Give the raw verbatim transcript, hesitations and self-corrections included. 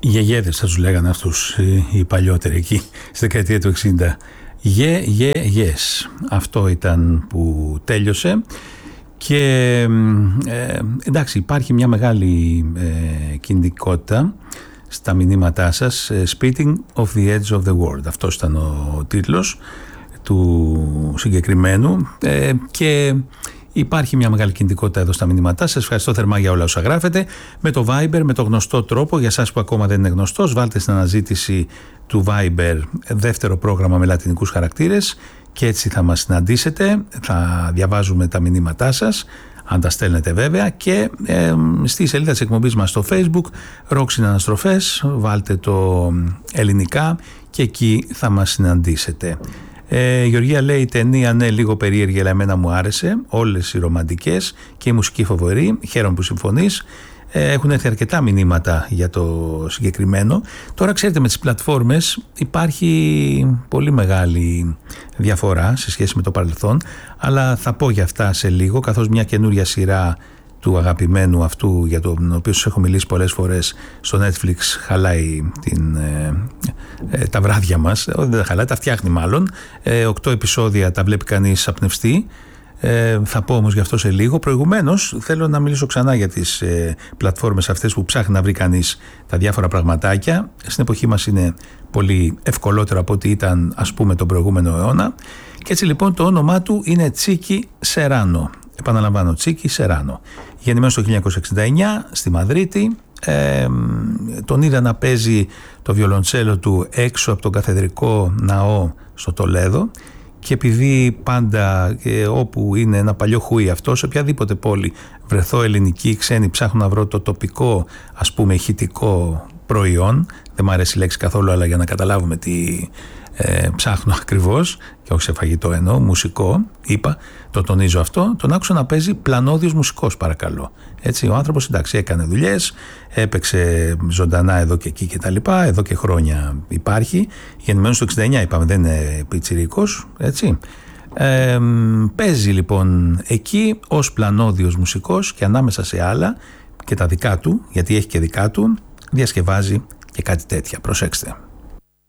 Γεγέδες θα τους λέγανε αυτούς οι παλιότεροι εκεί στη δεκαετία του εξήντα. Γε, γε, γες. Αυτό ήταν που τέλειωσε. Και ε, εντάξει, υπάρχει μια μεγάλη ε, κινητικότητα στα μηνύματά σας. Spitting of the edge of the world. Αυτός ήταν ο τίτλος του συγκεκριμένου ε, και υπάρχει μια μεγάλη κινητικότητα εδώ στα μηνύματά σας. Ευχαριστώ θερμά για όλα όσα γράφετε. Με το Viber, με το γνωστό τρόπο, για εσάς που ακόμα δεν είναι γνωστός, βάλτε στην αναζήτηση του Viber δεύτερο πρόγραμμα με λατινικούς χαρακτήρες και έτσι θα μας συναντήσετε. Θα διαβάζουμε τα μηνύματά σας, αν τα στέλνετε βέβαια, και ε, στη σελίδα της εκπομπής μας στο Facebook, Rock Συναναστροφές, βάλτε το ελληνικά και εκεί θα μας συναντήσετε. Ε, η Γεωργία λέει: η ταινία, ναι, λίγο περίεργη, αλλά εμένα μου άρεσε. Όλες οι ρομαντικές και η μουσική φοβερή. Χαίρομαι που συμφωνείς. Ε, έχουν έρθει αρκετά μηνύματα για το συγκεκριμένο. Τώρα, ξέρετε, με τις πλατφόρμες υπάρχει πολύ μεγάλη διαφορά σε σχέση με το παρελθόν, αλλά θα πω για αυτά σε λίγο, καθώς μια καινούρια σειρά του αγαπημένου αυτού, για τον οποίο σας έχω μιλήσει πολλές φορές, στο Netflix χαλάει την, ε, ε, τα βράδια μας. Δεν τα χαλάει, τα φτιάχνει μάλλον. Ε, οκτώ επεισόδια τα βλέπει κανείς απνευστή. Ε, θα πω όμως γι' αυτό σε λίγο. Προηγουμένως θέλω να μιλήσω ξανά για τις ε, πλατφόρμες αυτές που ψάχνει να βρει κανείς τα διάφορα πραγματάκια. Στην εποχή μας είναι πολύ ευκολότερο από ό,τι ήταν, ας πούμε, τον προηγούμενο αιώνα. Και έτσι λοιπόν το όνομά του είναι Τσίκι Σεράνο. Επαναλαμβάνω, Τσίκι Σεράνο. Γεννημένος το χίλια εννιακόσια εξήντα εννιά στη Μαδρίτη. Ε, τον είδα να παίζει το βιολοντσέλο του έξω από τον καθεδρικό ναό στο Τολέδο, και επειδή πάντα ε, όπου είναι ένα παλιό χούι αυτό, σε οποιαδήποτε πόλη βρεθώ ελληνική, ξένη, ψάχνω να βρω το τοπικό, ας πούμε, ηχητικό προϊόν. Δεν μου αρέσει η λέξη καθόλου, αλλά για να καταλάβουμε τι ε, ψάχνω ακριβώς, και όχι σε φαγητό εννοώ, μουσικό, είπα, το τονίζω αυτό. Τον άκουσα να παίζει πλανόδιος μουσικός, παρακαλώ. Έτσι, ο άνθρωπος, εντάξει, έκανε δουλειές, έπαιξε ζωντανά εδώ και εκεί και τα λοιπά, εδώ και χρόνια υπάρχει. Γεννημένος το εξήντα εννιά, είπαμε, δεν είναι πιτσιρίκος, έτσι. Ε, παίζει λοιπόν εκεί ως πλανόδιος μουσικός, και ανάμεσα σε άλλα και τα δικά του, γιατί έχει και δικά του, διασκευάζει και κάτι τέτοια. Προσέξτε.